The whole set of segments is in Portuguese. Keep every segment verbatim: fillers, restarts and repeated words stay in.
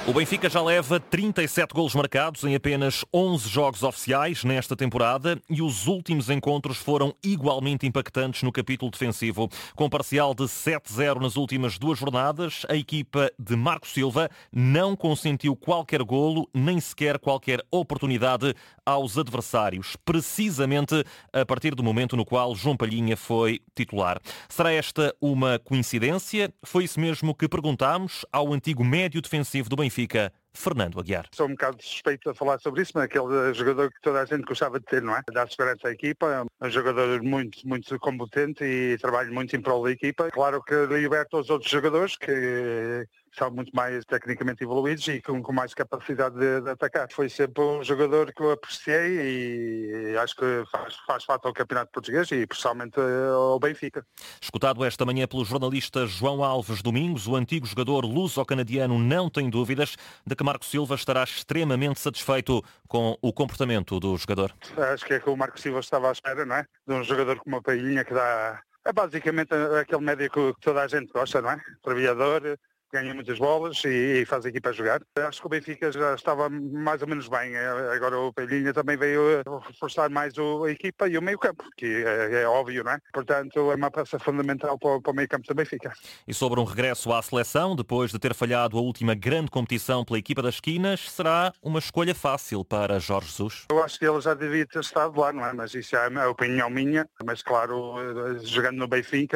O Benfica já leva trinta e sete golos marcados em apenas onze jogos oficiais nesta temporada e os últimos encontros foram igualmente impactantes no capítulo defensivo. Com parcial de sete a zero nas últimas duas jornadas, a equipa de Marco Silva não consentiu qualquer golo, nem sequer qualquer oportunidade aos adversários, precisamente a partir do momento no qual João Palhinha foi titular. Será esta uma coincidência? Foi isso mesmo que perguntámos ao antigo médio defensivo do Benfica, Fernando Aguiar. Sou um bocado suspeito a falar sobre isso, mas aquele jogador que toda a gente gostava de ter, não é? Dar segurança à equipa, é um jogador muito, muito competente e trabalha muito em prol da equipa. Claro que liberta os outros jogadores que são muito mais tecnicamente evoluídos e com, com mais capacidade de, de atacar. Foi sempre um jogador que eu apreciei e acho que faz, faz falta ao Campeonato Português e principalmente ao Benfica. Escutado esta manhã pelo jornalista João Alves Domingos, o antigo jogador luso-canadiano não tem dúvidas de que Marco Silva estará extremamente satisfeito com o comportamento do jogador. Acho que é que o Marco Silva estava à espera, não é? De um jogador como a Palhinha que dá... É basicamente aquele médico que toda a gente gosta, não é? Trabalhador, ganha muitas bolas e, e faz a equipa a jogar. Acho que o Benfica já estava mais ou menos bem. Agora o Palhinha também veio reforçar mais o, a equipa e o meio campo, que é, é óbvio, não é? Portanto, é uma peça fundamental para, para o meio campo do Benfica. E sobre um regresso à seleção, depois de ter falhado a última grande competição pela equipa das esquinas, será uma escolha fácil para Jorge Jesus? Eu acho que ele já devia ter estado lá, não é? Mas isso é a opinião minha. Mas claro, jogando no Benfica...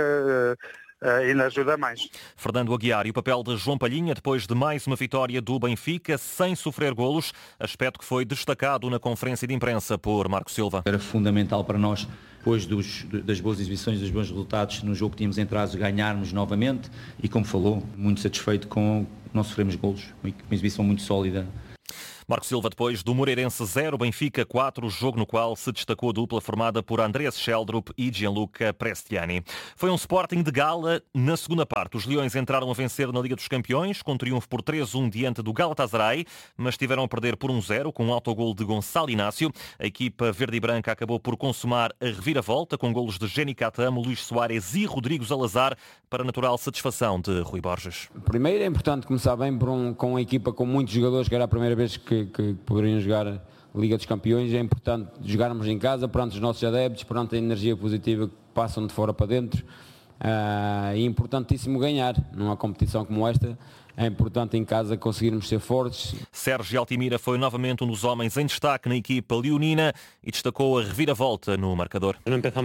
ainda ajuda mais. Fernando Aguiar, e o papel de João Palhinha depois de mais uma vitória do Benfica sem sofrer golos, aspecto que foi destacado na conferência de imprensa por Marco Silva. Era fundamental para nós, depois dos, das boas exibições, dos bons resultados no jogo que tínhamos entrado, ganharmos novamente e, como falou, muito satisfeito com não sofrermos golos, uma exibição muito sólida. Marco Silva depois do Moreirense zero, Benfica quatro, jogo no qual se destacou a dupla formada por Andreas Sheldrup e Gianluca Prestiani. Foi um Sporting de gala na segunda parte. Os Leões entraram a vencer na Liga dos Campeões, com triunfo por três a um diante do Galatasaray, mas tiveram a perder por um zero com um autogol de Gonçalo Inácio. A equipa verde e branca acabou por consumar a reviravolta com golos de Jenny Catamo, Luís Soares e Rodrigo Salazar, para a natural satisfação de Rui Borges. Primeiro é importante começar bem por um, com uma equipa com muitos jogadores, que era a primeira vez que Que, que poderiam jogar a Liga dos Campeões. É importante jogarmos em casa, perante os nossos adeptos, perante a energia positiva que passam de fora para dentro. Uh, é importantíssimo ganhar numa competição como esta. É importante em casa conseguirmos ser fortes. Sérgio Altimira foi novamente um dos homens em destaque na equipa leonina e destacou a reviravolta no marcador.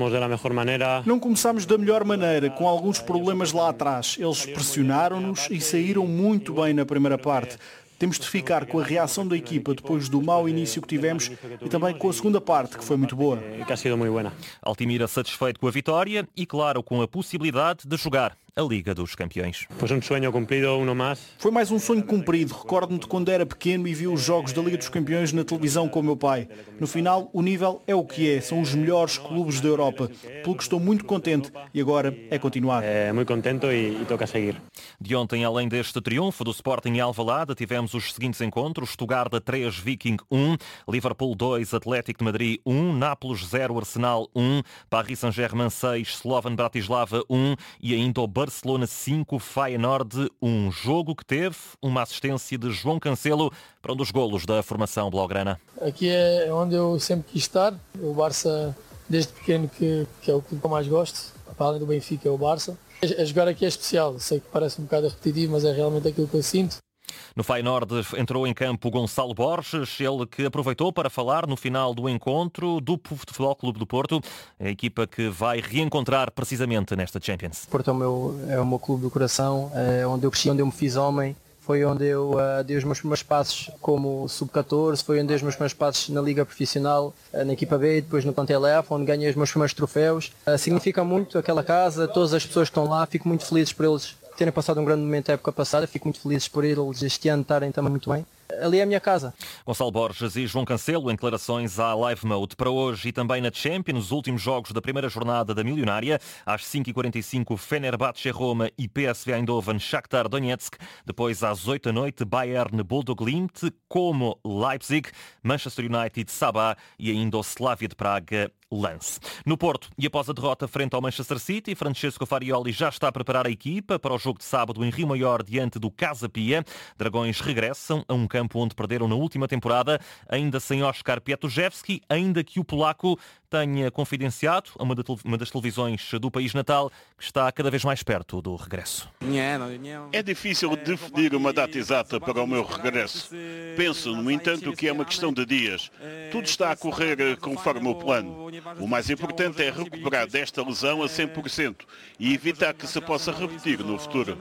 Não começámos da melhor maneira, com alguns problemas lá atrás. Eles pressionaram-nos e saíram muito bem na primeira parte. Temos de ficar com a reação da equipa depois do mau início que tivemos e também com a segunda parte, que foi muito boa. Altimira satisfeito com a vitória e, claro, com a possibilidade de jogar a Liga dos Campeões. Foi mais um sonho cumprido. Recordo-me de quando era pequeno e vi os jogos da Liga dos Campeões na televisão com o meu pai. No final, o nível é o que é. São os melhores clubes da Europa. Pelo que estou muito contente e agora é continuar. É, muito contente e, e toca seguir. De ontem, além deste triunfo do Sporting em Alvalade, tivemos os seguintes encontros: Stuttgart três, Viking um, Liverpool dois, Atlético de Madrid um, Nápoles zero, Arsenal um, Paris Saint-Germain seis, Slovan Bratislava um e ainda o Barcelona cinco, Feyenoord um. Jogo que teve uma assistência de João Cancelo para um dos golos da formação blaugrana. Aqui é onde eu sempre quis estar. O Barça, desde pequeno, que, que é o clube que eu mais gosto. Para além do Benfica, é o Barça. A jogar aqui é especial. Sei que parece um bocado repetitivo, mas é realmente aquilo que eu sinto. No Feyenoord entrou em campo Gonçalo Borges, ele que aproveitou para falar no final do encontro do Futebol Clube do Porto, a equipa que vai reencontrar precisamente nesta Champions. O Porto é o meu, é o meu clube do coração, é onde eu cresci, onde eu me fiz homem. Foi onde eu uh, dei os meus primeiros passos como sub catorze, foi onde dei os meus primeiros passos na Liga Profissional, uh, na equipa B, depois no plantel F, onde ganhei os meus primeiros troféus. Uh, significa muito aquela casa, todas as pessoas que estão lá, fico muito feliz por eles terem passado um grande momento na época passada, fico muito feliz por eles este ano estarem também muito bem. Ali é a minha casa. Gonçalo Borges e João Cancelo em declarações à Live Mode. Para hoje e também na Champions, os últimos jogos da primeira jornada da Milionária. Às cinco e quarenta e cinco, Fenerbahçe Roma e P S V Eindhoven Shakhtar Donetsk. Depois às oito da noite, Bayern Bodo Glimt, como Leipzig, Manchester United Sabah e ainda o Slavia de Praga lance. No Porto, e após a derrota frente ao Manchester City, Francesco Farioli já está a preparar a equipa para o jogo de sábado em Rio Maior diante do Casa Pia. Dragões regressam a um campo onde perderam na última temporada, ainda sem Oskar Piatujewski, ainda que o polaco tenha confidenciado a uma das televisões do país natal que está cada vez mais perto do regresso. É difícil definir uma data exata para o meu regresso. Penso, no entanto, que é uma questão de dias. Tudo está a correr conforme o plano. O mais importante é recuperar desta lesão a cem por cento e evitar que se possa repetir no futuro.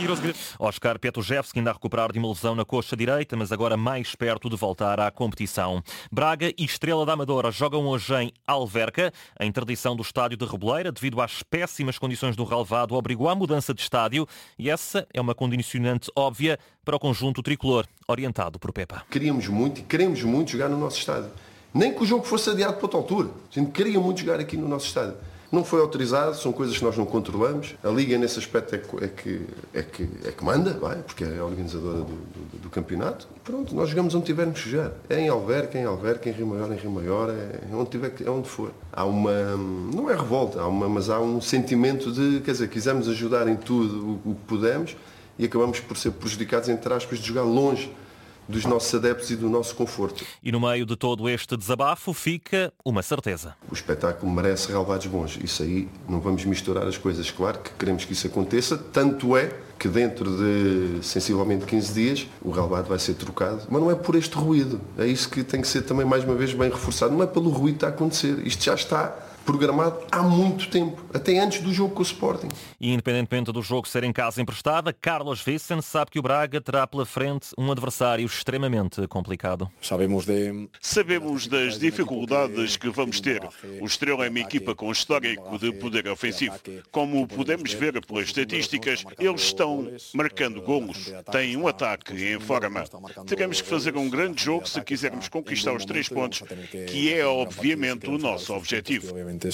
Oskar Piatujewski ainda a recuperar de uma lesão na coxa direita, mas agora mais perto de voltar à competição. Braga e Estrela da Amadora jogam hoje em Alverca. A interdição do estádio de Reboleira, devido às péssimas condições do relvado, obrigou à mudança de estádio e essa é uma condicionante óbvia para o conjunto tricolor, orientado por Pepa. Queríamos muito e queremos muito jogar no nosso estádio. Nem que o jogo fosse adiado para outra altura. A gente queria muito jogar aqui no nosso estádio. Não foi autorizado, são coisas que nós não controlamos. A Liga, nesse aspecto, é que, é que, é que, é que manda, vai, porque é a organizadora do, do, do campeonato. E pronto, nós jogamos onde tivermos que jogar. É em Alverca, é em Alverca, em Rio Maior, em Rio Maior, é onde, tiver, é onde for. Há uma, não é revolta, há uma, mas há um sentimento de, quer dizer, quisemos ajudar em tudo o, o que pudemos e acabamos por ser prejudicados, entre aspas, de jogar longe dos nossos adeptos e do nosso conforto. E no meio de todo este desabafo fica uma certeza. O espetáculo merece relevados bons. Isso aí, não vamos misturar as coisas. Claro que queremos que isso aconteça, tanto é que dentro de sensivelmente quinze dias o relevado vai ser trocado. Mas não é por este ruído. É isso que tem que ser também mais uma vez bem reforçado. Não é pelo ruído que está a acontecer. Isto já está programado há muito tempo, até antes do jogo com o Sporting. E independentemente do jogo ser em casa emprestada, Carlos Vicente sabe que o Braga terá pela frente um adversário extremamente complicado. Sabemos, de... Sabemos das dificuldades que vamos ter. O Estrela é uma equipa com histórico de poder ofensivo. Como podemos ver pelas estatísticas, eles estão marcando golos, têm um ataque em forma. Teremos que fazer um grande jogo se quisermos conquistar os três pontos, que é obviamente o nosso objetivo.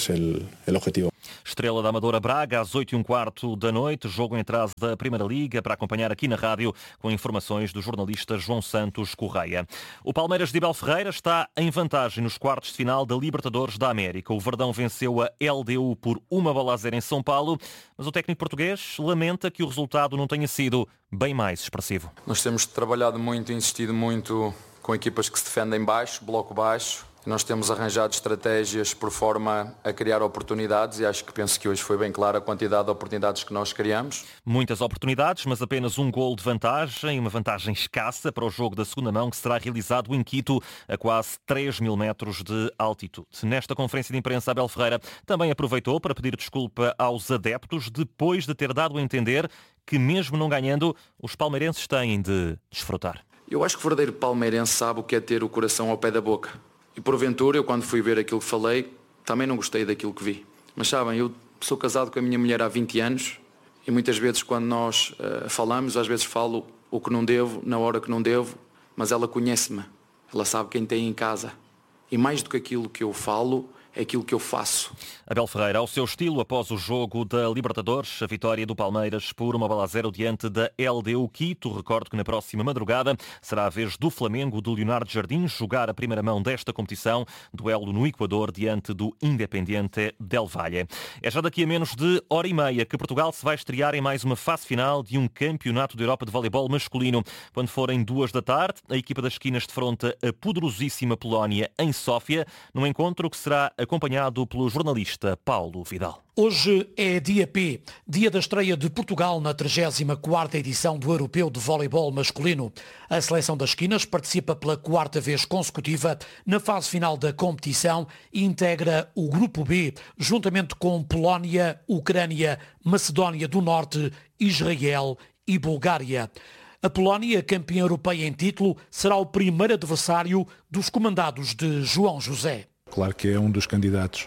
Estrela da Amadora Braga, às oito e um quarto da noite, jogo em atraso da Primeira Liga, para acompanhar aqui na rádio com informações do jornalista João Santos Correia. O Palmeiras de Abel Ferreira está em vantagem nos quartos de final da Libertadores da América. O Verdão venceu a L D U por uma bola a zero em São Paulo, mas o técnico português lamenta que o resultado não tenha sido bem mais expressivo. Nós temos trabalhado muito e insistido muito com equipas que se defendem baixo, bloco baixo. Nós temos arranjado estratégias por forma a criar oportunidades e acho que penso que hoje foi bem clara a quantidade de oportunidades que nós criamos. Muitas oportunidades, mas apenas um gol de vantagem, uma vantagem escassa para o jogo da segunda mão que será realizado em Quito, a quase três mil metros de altitude. Nesta conferência de imprensa, Abel Ferreira também aproveitou para pedir desculpa aos adeptos depois de ter dado a entender que mesmo não ganhando, os palmeirenses têm de desfrutar. Eu acho que o verdadeiro palmeirense sabe o que é ter o coração ao pé da boca. E porventura, eu quando fui ver aquilo que falei, também não gostei daquilo que vi. Mas sabem, eu sou casado com a minha mulher há vinte anos e muitas vezes quando nós uh, falamos, às vezes falo o que não devo, na hora que não devo, mas ela conhece-me. Ela sabe quem tem em casa. E mais do que aquilo que eu falo, é aquilo que eu faço. Abel Ferreira, ao seu estilo, após o jogo da Libertadores, a vitória do Palmeiras por uma bola a zero diante da L D U Quito. Recordo que na próxima madrugada será a vez do Flamengo de Leonardo Jardim jogar a primeira mão desta competição, duelo no Equador diante do Independiente del Valle. É já daqui a menos de hora e meia que Portugal se vai estrear em mais uma fase final de um campeonato da Europa de voleibol masculino. Quando forem duas da tarde, a equipa das esquinas defronta a poderosíssima Polónia em Sófia, num encontro que será acompanhado pelo jornalista Paulo Vidal. Hoje é dia P, dia da estreia de Portugal na trigésima quarta edição do Europeu de Voleibol Masculino. A seleção das esquinas participa pela quarta vez consecutiva na fase final da competição e integra o Grupo B, juntamente com Polónia, Ucrânia, Macedónia do Norte, Israel e Bulgária. A Polónia, campeã europeia em título, será o primeiro adversário dos comandados de João José. Claro que é um dos candidatos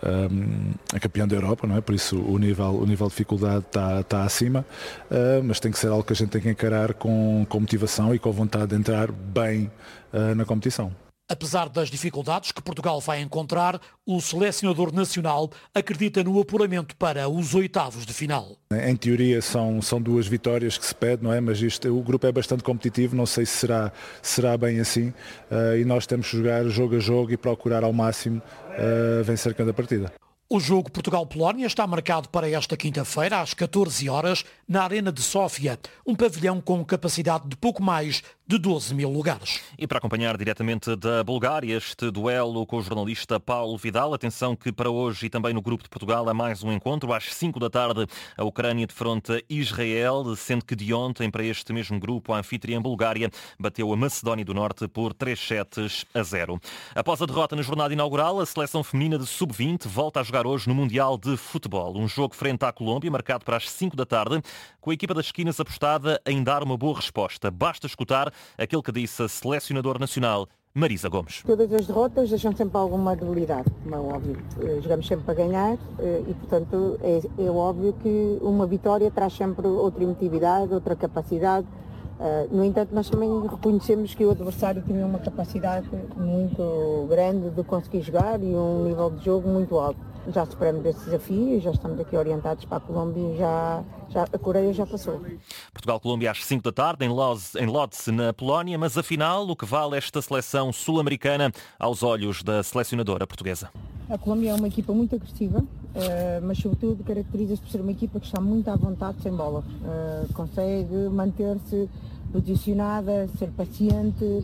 um, a campeão da Europa, não é? Por isso o nível, o nível de dificuldade está, está acima, uh, mas tem que ser algo que a gente tem que encarar com, com motivação e com vontade de entrar bem uh, na competição. Apesar das dificuldades que Portugal vai encontrar, o selecionador nacional acredita no apuramento para os oitavos de final. Em teoria são, são duas vitórias que se pede, não é? Mas isto, o grupo é bastante competitivo, não sei se será, será bem assim, uh, e nós temos que jogar jogo a jogo e procurar ao máximo uh, vencer cada partida. O jogo Portugal-Polónia está marcado para esta quinta-feira, às catorze horas, na Arena de Sófia, um pavilhão com capacidade de pouco mais de doze mil lugares. E para acompanhar diretamente da Bulgária este duelo com o jornalista Paulo Vidal, atenção que para hoje e também no grupo de Portugal há mais um encontro. Às cinco da tarde a Ucrânia defronta Israel, sendo que de ontem para este mesmo grupo a anfitriã Bulgária bateu a Macedónia do Norte por três sets a zero. Após a derrota na jornada inaugural, a seleção feminina de sub vinte volta a jogar hoje no Mundial de Futebol. Um jogo frente à Colômbia, marcado para as cinco da tarde, com a equipa das esquinas apostada em dar uma boa resposta. Basta escutar aquilo que disse a selecionadora nacional, Marisa Gomes. Todas as derrotas deixam sempre alguma debilidade, como é óbvio. Jogamos sempre para ganhar e, portanto, é, é óbvio que uma vitória traz sempre outra emotividade, outra capacidade. No entanto, nós também reconhecemos que o adversário tinha uma capacidade muito grande de conseguir jogar e um nível de jogo muito alto. Já superamos esse desafio e já estamos aqui orientados para a Colômbia e já, já, a Coreia já passou. Portugal-Colômbia às cinco da tarde, em Lodz, em Lodz, na Polónia, mas afinal o que vale esta seleção sul-americana aos olhos da selecionadora portuguesa? A Colômbia é uma equipa muito agressiva, mas sobretudo caracteriza-se por ser uma equipa que está muito à vontade sem bola. Consegue manter-se posicionada, ser paciente, uh,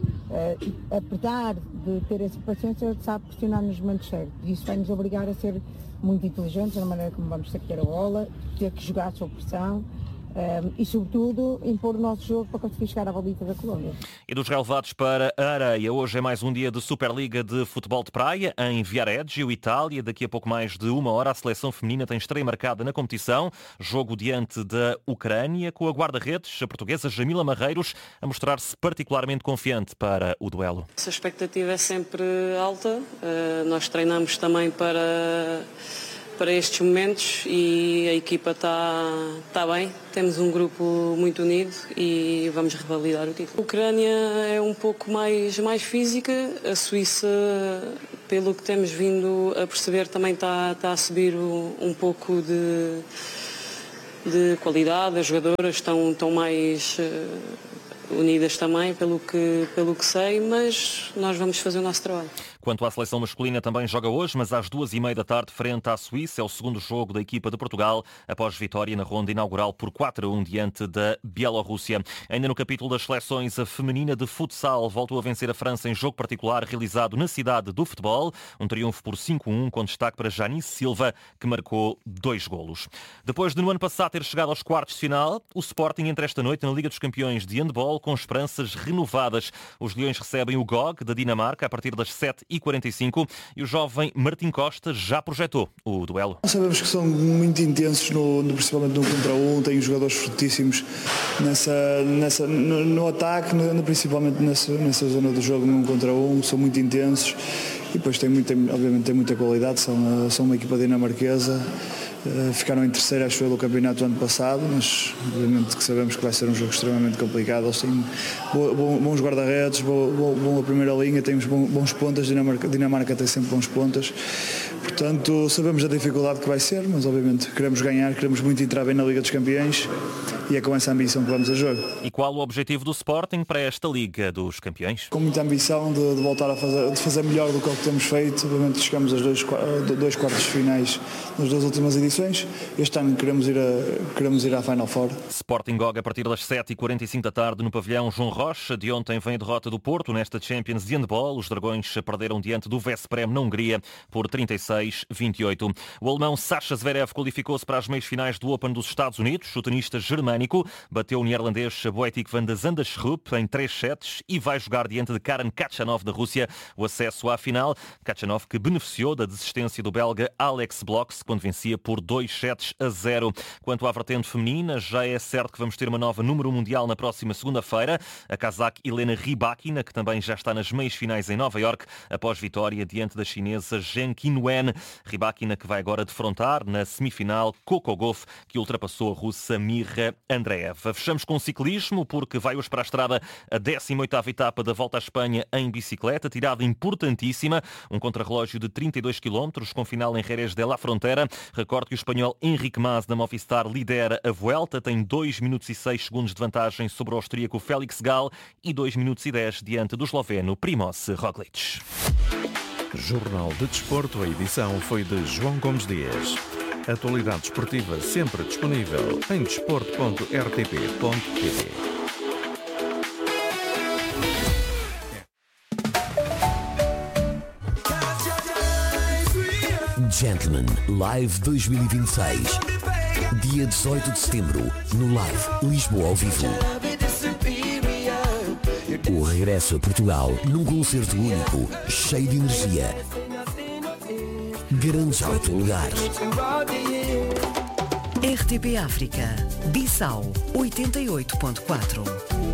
apesar de ter essa paciência, sabe pressionar nos momentos certos. Isso vai nos obrigar a ser muito inteligentes na maneira como vamos ter que ter a bola, ter que jogar sob pressão. Um, e, sobretudo, impor o nosso jogo para conseguir chegar à bolita da Colômbia. E dos relevados para a areia, hoje é mais um dia de Superliga de Futebol de Praia em Viareggio, Itália. Daqui a pouco mais de uma hora a seleção feminina tem estreia marcada na competição. Jogo diante da Ucrânia, com a guarda-redes, a portuguesa Jamila Marreiros, a mostrar-se particularmente confiante para o duelo. Essa expectativa é sempre alta. Uh, nós treinamos também para... para estes momentos e a equipa está tá bem, temos um grupo muito unido e vamos revalidar o título. A Ucrânia é um pouco mais, mais física, a Suíça, pelo que temos vindo a perceber, também está tá a subir um pouco de, de qualidade, as jogadoras estão, estão mais uh, unidas também, pelo que, pelo que sei, mas nós vamos fazer o nosso trabalho. Quanto à seleção masculina, também joga hoje, mas às duas e meia da tarde, frente à Suíça. É o segundo jogo da equipa de Portugal, após vitória na ronda inaugural por quatro a um diante da Bielorrússia. Ainda no capítulo das seleções, a feminina de futsal voltou a vencer a França em jogo particular realizado na cidade do futebol. Um triunfo por cinco a um, com destaque para Janice Silva, que marcou dois golos. Depois de no ano passado ter chegado aos quartos de final, o Sporting entra esta noite na Liga dos Campeões de Handball com esperanças renovadas. Os Leões recebem o G O G da Dinamarca a partir das sete e quarenta e cinco e o jovem Martim Costa já projetou o duelo. Sabemos que são muito intensos, no, no, principalmente no contra um, têm jogadores fortíssimos nessa, nessa, no, no ataque, no, principalmente nessa, nessa zona do jogo, num contra um, são muito intensos e depois têm muita, obviamente têm muita qualidade, são, são uma equipa dinamarquesa. Ficaram em terceiro, acho eu, do campeonato do ano passado, mas obviamente que sabemos que vai ser um jogo extremamente complicado. Eles têm bons guarda-redes, boa primeira linha, temos bons pontas, Dinamarca, Dinamarca tem sempre bons pontas. Portanto, sabemos a dificuldade que vai ser, mas obviamente queremos ganhar, queremos muito entrar bem na Liga dos Campeões e é com essa ambição que vamos a jogo. E qual o objetivo do Sporting para esta Liga dos Campeões? Com muita ambição de, de voltar a fazer, de fazer melhor do que o que temos feito. Obviamente chegamos aos dois, dois quartos finais nas duas últimas edições. Este ano queremos ir, a, queremos ir à Final Four. Sporting G O G a partir das sete e quarenta e cinco da tarde no pavilhão João Rocha. De ontem vem a derrota do Porto nesta Champions de Handball. Os Dragões perderam diante do Veszprém na Hungria por trinta e seis a vinte e oito. O alemão Sasha Zverev qualificou-se para as meias finais do Open dos Estados Unidos. O tenista germânico bateu o neerlandês Boetik van de Zandschulp em três sets e vai jogar diante de Karen Khachanov da Rússia o acesso à final. Khachanov que beneficiou da desistência do belga Alex Bloks quando vencia por dois sets a zero. Quanto à vertente feminina, já é certo que vamos ter uma nova número mundial na próxima segunda-feira. A cazaque Helena Rybakina, que também já está nas meias finais em Nova Iorque, após vitória diante da chinesa Zheng Qinwen. Rybakina que vai agora defrontar na semifinal Coco Gauff, que ultrapassou a russa Mirra Andreeva. Fechamos com ciclismo, porque vai hoje para a estrada a décima oitava etapa da Volta à Espanha em bicicleta, tirada importantíssima, um contrarrelógio de trinta e dois quilómetros, com final em Jerez de la Frontera. Recorde que o espanhol Enrique Mas, da Movistar, lidera a Vuelta, tem dois minutos e seis segundos de vantagem sobre o austríaco Félix Gall e dois minutos e dez diante do esloveno Primoz Roglic. Jornal de Desporto, a edição foi de João Gomes Dias. Atualidade desportiva sempre disponível em desporto ponto r t p ponto p t. Gentleman Live dois mil e vinte e seis. Dia dezoito de setembro, no Live Lisboa ao vivo. O regresso a Portugal num concerto único, cheio de energia. Garante já o teu lugar. R T P África, Bissau oitenta e oito ponto quatro.